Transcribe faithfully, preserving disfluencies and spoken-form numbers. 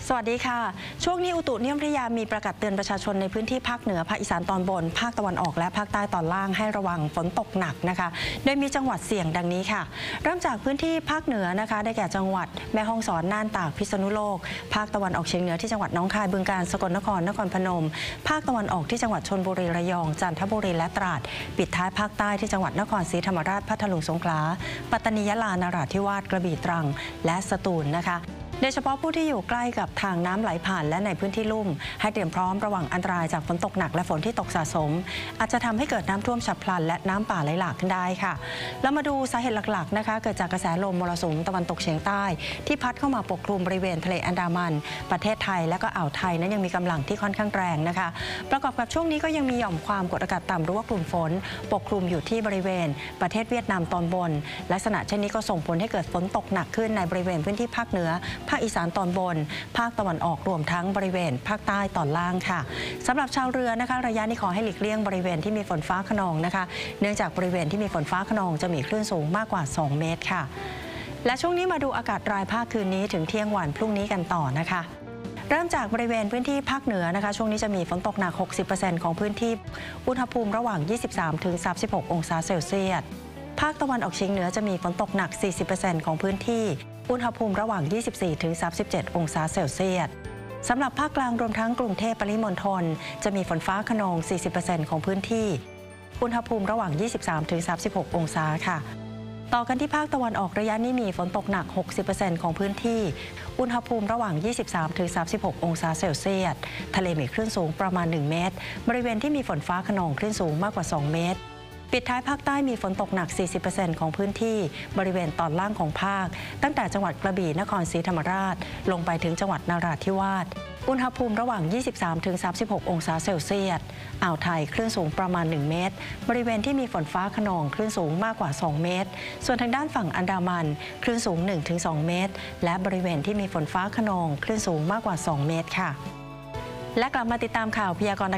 สวัสดีค่ะช่วงนี้อุตุนิยมวิทยามีประกาศเตือนประชาชนในพื้นที่ภาคเหนือภาคอีสานตอนบนภาคตะวันออกและภาคใต้ตอนล่างให้ระวังฝนตกหนักนะคะโดยมีจังหวัดเสี่ยงดังนี้ค่ะเริ่มจากพื้นที่ภาคเหนือนะคะได้แก่จังหวัดแม่ฮ่องสอนน่านตากพิษณุโลกภาคตะวันออกเฉียงเหนือที่จังหวัดหนองคายบึงกาฬสกลนครนครพนมภาคตะวันออกที่จังหวัดชลบุรีระยองจันทบุรีและตราดปิดท้ายภาคใต้ที่จังหวัดนครศรีธรรมราชพัทลุงสงขลาปัตตานียะลานราธิวาสกระบี่ตรังและสตูลนะคะโดยเฉพาะผู้ที่อยู่ใกล้กับทางน้ำไหลผ่านและในพื้นที่ลุ่มให้เตรียมพร้อมระวังอันตรายจากฝนตกหนักและฝนที่ตกสะสมอาจจะทำให้เกิดน้ำท่วมฉับพลันและน้ำป่าไหลหลากขึ้นได้ค่ะแล้วมาดูสาเหตุหลักๆนะคะเกิดจากกระแสลมมรสุมตะวันตกเฉียงใต้ที่พัดเข้ามาปกคลุมบริเวณทะเลอันดามันประเทศไทยและก็อ่าวไทยนั้นยังมีกำลังที่ค่อนข้างแรงนะคะประกอบกับช่วงนี้ก็ยังมีหย่อมความกดอากาศต่ำหรือว่ากลุ่มฝนปกคลุมอยู่ที่บริเวณประเทศเวียดนามตอนบนลักษณะเช่นนี้ก็ส่งผลให้เกิดฝนตกหนักขึ้นในบริเวณพื้นที่ภาคเหนือภาคอีสานตอนบนภาคตะวันออกรวมทั้งบริเวณภาคใต้ตอนล่างค่ะสำหรับชาวเรือนะคะระยะนี้ขอให้หลีกเลี่ยงบริเวณที่มีฝนฟ้าคะนองนะคะเนื่องจากบริเวณที่มีฝนฟ้าคะนองจะมีคลื่นสูงมากกว่าสองเมตรค่ะและช่วงนี้มาดูอากาศรายภาคคืนนี้ถึงเที่ยงวันพรุ่งนี้กันต่อนะคะเริ่มจากบริเวณพื้นที่ภาคเหนือนะคะช่วงนี้จะมีฝนตกหนัก หกสิบเปอร์เซ็นต์ ของพื้นที่อุณหภูมิระหว่าง ยี่สิบสามถึงสามสิบหก องศาเซลเซียสภาคตะวันออกเฉียงเหนือจะมีฝนตกหนัก สี่สิบเปอร์เซ็นต์ ของพื้นที่อุณหภูมิระหว่าง ยี่สิบสี่ถึงสามสิบเจ็ด องศาเซลเซียสสำหรับภาคกลางรวมทั้งกรุงเทพปริมณฑลจะมีฝนฟ้าคะนอง สี่สิบเปอร์เซ็นต์ ของพื้นที่อุณหภูมิระหว่าง ยี่สิบสามถึงสามสิบหก องศาค่ะต่อกันที่ภาคตะวันออกระยะนี้มีฝนตกหนัก หกสิบเปอร์เซ็นต์ ของพื้นที่อุณหภูมิระหว่าง ยี่สิบสามถึงสามสิบหก องศาเซลเซียสทะเลมีคลื่นสูงประมาณ หนึ่ง เมตรบริเวณที่มีฝนฟ้าคะนองคลื่นสูงมากกว่า สอง เมตรปิดท้ายภาคใต้มีฝนตกหนัก สี่สิบเปอร์เซ็นต์ ของพื้นที่บริเวณตอนล่างของภาคตั้งแต่จังหวัดกระบี่นครศรีธรรมราชลงไปถึงจังหวัดนราธิวาสอุณหภูมิระหว่าง ยี่สิบสามถึงสามสิบหก องศาเซลเซียสอ่าวไทยคลื่นสูงประมาณ หนึ่ง เมตรบริเวณที่มีฝนฟ้าคะนองคลื่นสูงมากกว่า สอง เมตรส่วนทางด้านฝั่งอันดามันคลื่นสูง หนึ่งถึงสอง เมตรและบริเวณที่มีฝนฟ้าคะนองคลื่นสูงมากกว่า สอง เมตรค่ะและกลับมาติดตามข่าวพยากรณ์